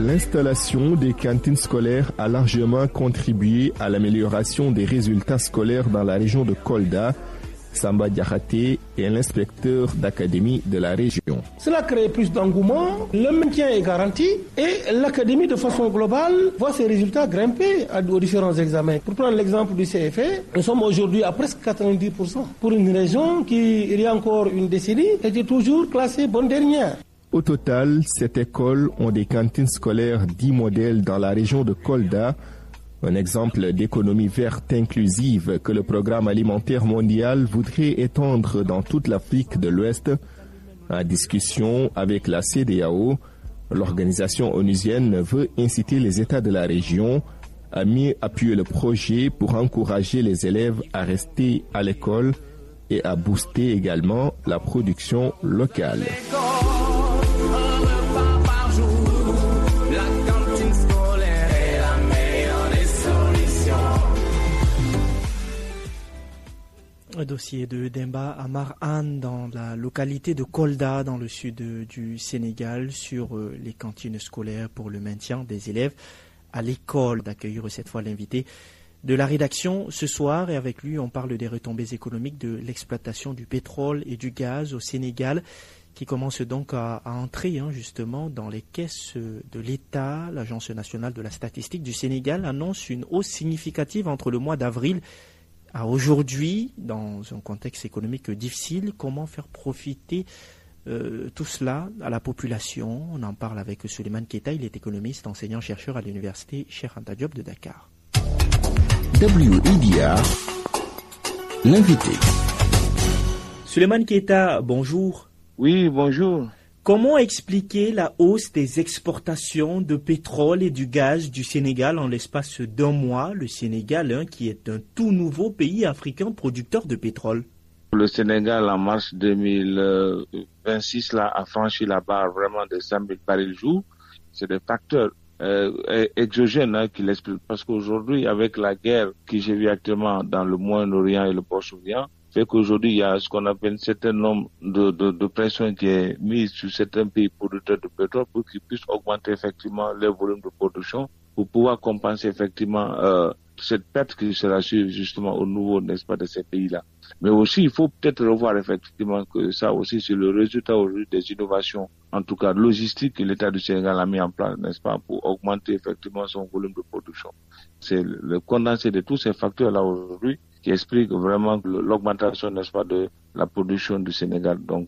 L'installation des cantines scolaires a largement contribué à l'amélioration des résultats scolaires dans la région de Kolda. Samba Diakhaté est l'inspecteur d'académie de la région. Cela crée plus d'engouement, le maintien est garanti et l'académie de façon globale voit ses résultats grimper aux différents examens. Pour prendre l'exemple du CFA, nous sommes aujourd'hui à presque 90% pour une région qui, il y a encore une décennie, était toujours classée bonne dernière. Au total, cette école ont des cantines scolaires 10 modèles dans la région de Kolda. Un exemple d'économie verte inclusive que le programme alimentaire mondial voudrait étendre dans toute l'Afrique de l'Ouest. En discussion avec la CEDEAO, l'organisation onusienne veut inciter les États de la région à mieux appuyer le projet pour encourager les élèves à rester à l'école et à booster également la production locale. Un dossier de Demba Amar Anne dans la localité de Kolda, dans le sud du Sénégal, sur les cantines scolaires pour le maintien des élèves à l'école. D'accueillir cette fois l'invité de la rédaction ce soir, et avec lui on parle des retombées économiques de l'exploitation du pétrole et du gaz au Sénégal, qui commence donc à entrer justement dans les caisses de l'État. L'Agence nationale de la statistique du Sénégal annonce une hausse significative entre le mois d'avril à aujourd'hui, dans un contexte économique difficile. Comment faire profiter tout cela à la population? On en parle avec Souleymane Keita, il est économiste, enseignant-chercheur à l'université Cheikh Anta Diop de Dakar. WIDR, l'invité. Souleymane Keita, bonjour. Oui, bonjour. Comment expliquer la hausse des exportations de pétrole et du gaz du Sénégal en l'espace d'un mois? Le Sénégal, qui est un tout nouveau pays africain producteur de pétrole. Le Sénégal, en mars 2026, a franchi la barre vraiment de 100 000 barils jour. C'est des facteurs exogènes qui l'expliquent. Parce qu'aujourd'hui, avec la guerre que j'ai vue actuellement dans le Moyen-Orient et le Proche-Orient, fait qu'aujourd'hui, il y a ce qu'on appelle un certain nombre de pressions qui est mise sur certains pays producteurs de pétrole pour qu'ils puissent augmenter effectivement leur volume de production pour pouvoir compenser effectivement cette perte qui sera suivie justement au niveau, n'est-ce pas, de ces pays-là. Mais aussi, il faut peut-être revoir effectivement que ça aussi, c'est le résultat aujourd'hui des innovations, en tout cas logistiques, que l'État du Sénégal a mis en place, n'est-ce pas, pour augmenter effectivement son volume de production. C'est le condensé de tous ces facteurs-là aujourd'hui qui explique vraiment l'augmentation, n'est-ce pas, de la production du Sénégal. Donc,